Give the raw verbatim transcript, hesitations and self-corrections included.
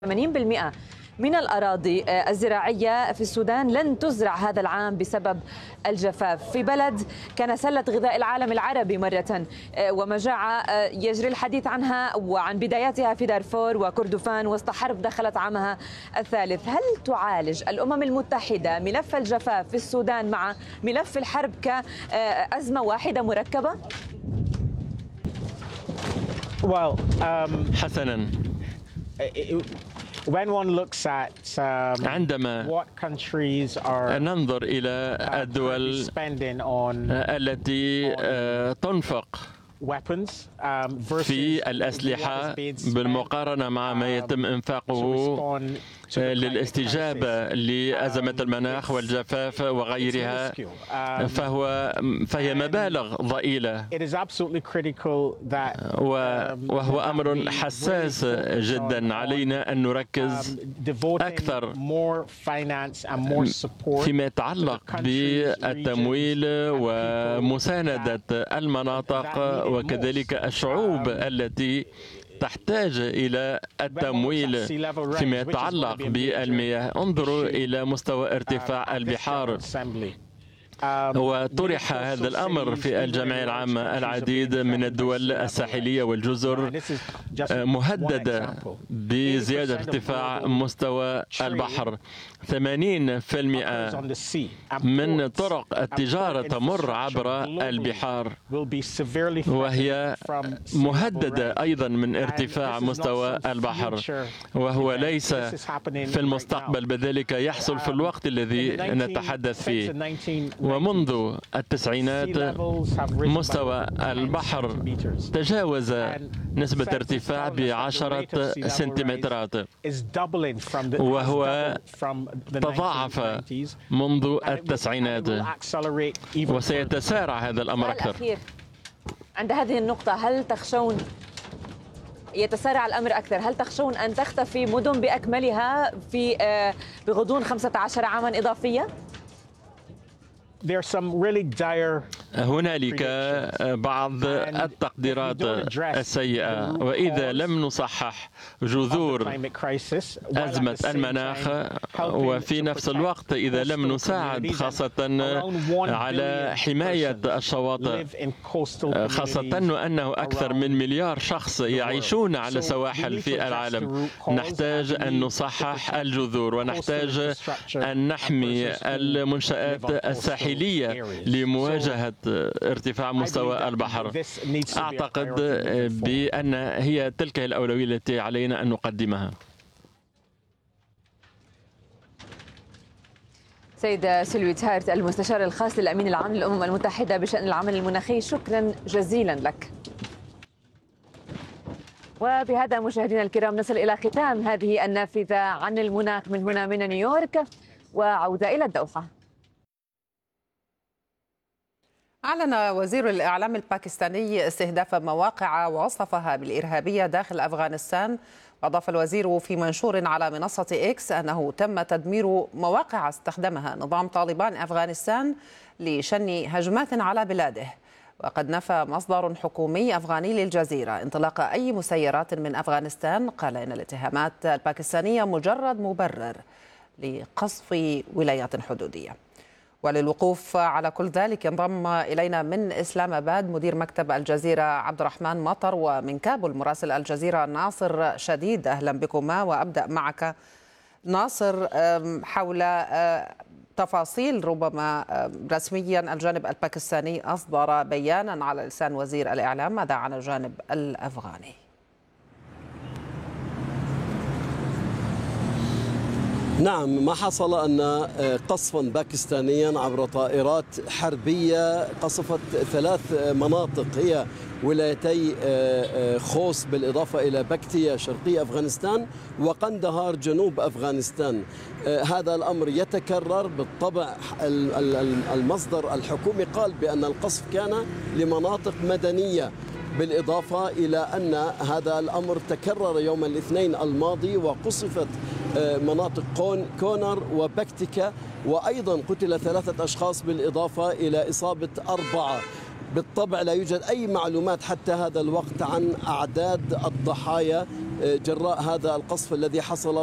ثمانين بالمئة من الأراضي الزراعية في السودان لن تزرع هذا العام بسبب الجفاف، في بلد كان سلة غذاء العالم العربي مرة، ومجاعة يجري الحديث عنها وعن بداياتها في دارفور وكردفان وسط حرب دخلت عامها الثالث. هل تعالج الأمم المتحدة ملف الجفاف في السودان مع ملف الحرب كأزمة واحدة مركبة؟ Well, um, حسناً، when one looks at um, عندما what countries are ننظر إلى uh, الدول spending on التي تنفق weapons um, versus في الأسلحة what is being spent, بالمقارنة مع ما يتم um, إنفاقه to respond to the للاستجابة climate crisis. لأزمة Um, المناخ والجفاف it's وغيرها، minuscule. Um, فهو فهي مبالغ ضئيلة، It is absolutely critical that و- um, وهو that أمر we حساس really focus جدا. on- علينا أن نركز um, devoting أكثر more finance and more support فيما يتعلق بالتمويل ومساندة المناطق وكذلك الشعوب التي تحتاج إلى التمويل فيما يتعلق بالمياه. انظروا إلى مستوى ارتفاع البحار، وطرح هذا الأمر في الجمعية العامة. العديد من الدول الساحلية والجزر مهددة بزيادة ارتفاع مستوى البحر. ثمانين بالمئة من طرق التجارة تمر عبر البحار، وهي مهددة أيضا من ارتفاع مستوى البحر، وهو ليس في المستقبل، بذلك يحصل في الوقت الذي نتحدث فيه. ومنذ التسعينات مستوى البحر تجاوز نسبة ارتفاع بعشرة سنتيمترات، وهو تضاعف منذ التسعينات، وسيتسارع هذا الأمر أكثر. الأخير عند هذه النقطة، هل تخشون يتسارع الأمر أكثر؟ هل تخشون أن تختفي مدن بأكملها في بغضون خمسة عشر عاما إضافية؟ هنالك بعض التقديرات السيئة، وإذا لم نصحح جذور أزمة المناخ، وفي نفس الوقت إذا لم نساعد خاصة على حماية الشواطئ، خاصة أنه أكثر من مليار شخص يعيشون على سواحل في العالم، نحتاج أن نصحح الجذور، ونحتاج أن نحمي المنشآت الساحلية لمواجهة ارتفاع مستوى البحر. أعتقد بأن هي تلك الأولوية التي علينا أن نقدمها. سيد سيلفي تهارت، المستشار الخاص للأمين العام للأمم المتحدة بشأن العمل المناخي، شكرا جزيلا لك. وبهذا مشاهدينا الكرام نصل إلى ختام هذه النافذة عن المناخ من هنا من نيويورك، وعودة إلى الدوحة. أعلن وزير الإعلام الباكستاني استهداف مواقع ووصفها بالإرهابية داخل أفغانستان. وأضاف الوزير في منشور على منصة إكس أنه تم تدمير مواقع استخدمها نظام طالبان أفغانستان لشن هجمات على بلاده. وقد نفى مصدر حكومي أفغاني للجزيرة انطلاق أي مسيرات من أفغانستان. قال إن الاتهامات الباكستانية مجرد مبرر لقصف ولايات حدودية. وللوقوف على كل ذلك انضم إلينا من إسلام آباد مدير مكتب الجزيرة عبد الرحمن مطر، ومن كابول مراسل الجزيرة ناصر شديد. أهلا بكما، وأبدأ معك ناصر حول تفاصيل ربما رسميا الجانب الباكستاني أصدر بيانا على لسان وزير الإعلام، ماذا عن الجانب الأفغاني؟ نعم، ما حصل أن قصفا باكستانيا عبر طائرات حربية قصفت ثلاث مناطق هي ولايتي خوست بالإضافة إلى بكتيا شرقي أفغانستان وقندهار جنوب أفغانستان. هذا الأمر يتكرر بالطبع. المصدر الحكومي قال بأن القصف كان لمناطق مدنية، بالإضافة إلى أن هذا الأمر تكرر يوم الاثنين الماضي وقصفت مناطق كونر وبكتيكا، وأيضا قتل ثلاثة أشخاص بالإضافة إلى إصابة أربعة. بالطبع لا يوجد أي معلومات حتى هذا الوقت عن أعداد الضحايا جراء هذا القصف الذي حصل